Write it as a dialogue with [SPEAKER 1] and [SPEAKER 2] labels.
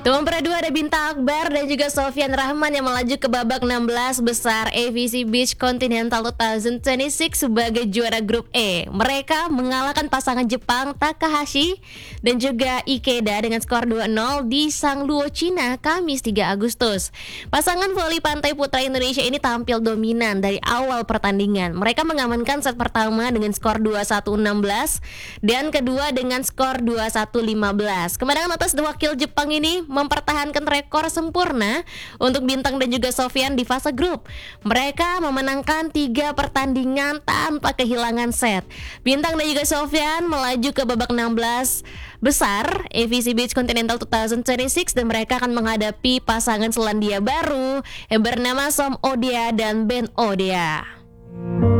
[SPEAKER 1] Nomor 2 ada Bintang Akbar dan juga Sofyan Rahman yang melaju ke babak 16 besar AVC Beach Continental 2026 sebagai juara grup E. Mereka mengalahkan pasangan Jepang Takahashi dan juga Ikeda dengan skor 2-0 di Sangluo, Cina, Kamis 3 Agustus. Pasangan voli pantai putra Indonesia ini tampil dominan dari awal pertandingan. Mereka mengamankan set pertama dengan skor 21-16 dan kedua dengan skor 21-15. Kemenangan atas wakil Jepang ini mempertahankan rekor sempurna untuk Bintang dan juga Sofyan di fase grup. Mereka memenangkan 3 pertandingan tanpa kehilangan set. Bintang dan juga Sofyan melaju ke babak 16 besar AVC Beach Continental 2026 dan mereka akan menghadapi pasangan Selandia Baru yang bernama Som Odia dan Ben Odia.